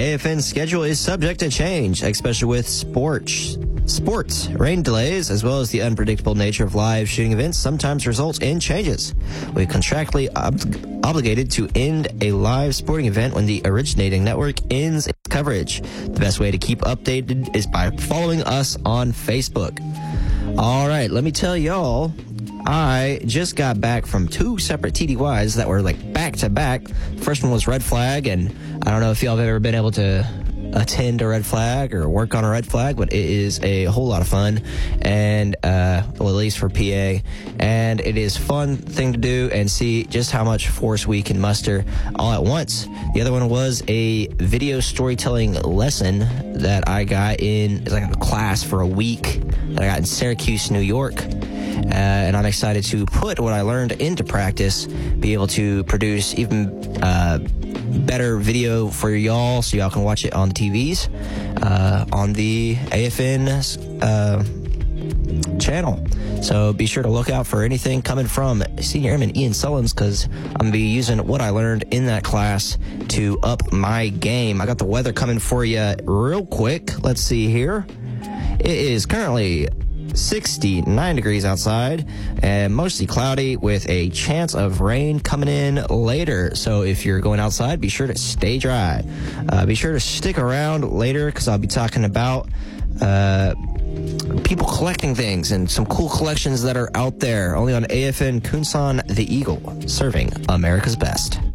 AFN schedule is subject to change, especially with sports, rain delays, as well as the unpredictable nature of live shooting events sometimes results in changes. We're contractually obligated to end a live sporting event when the originating network ends its coverage. The best way to keep updated is by following us on Facebook. All right, let me tell y'all, I just got back from 2 separate TDYs that were like back to back. First one was Red Flag, and I don't know if y'all have ever been able to attend a Red Flag or work on a Red Flag, but it is a whole lot of fun, and well, at least for PA, and it is fun thing to do and see just how much force we can muster all at once. The other one was a video storytelling lesson that I got in, it's like a class for a week that I got in Syracuse, New York. And I'm excited to put what I learned into practice, be able to produce even better video for y'all so y'all can watch it on the TVs, on the AFN channel. So be sure to look out for anything coming from Senior Airman Ian Sullins, because I'm going to be using what I learned in that class to up my game. I got the weather coming for you real quick. Let's see here. It is currently 69 degrees outside and mostly cloudy with a chance of rain coming in later. So if you're going outside, be sure to stay dry. Be sure to stick around later, because I'll be talking about people collecting things and some cool collections that are out there only on AFN Kunsan the Eagle, serving America's best.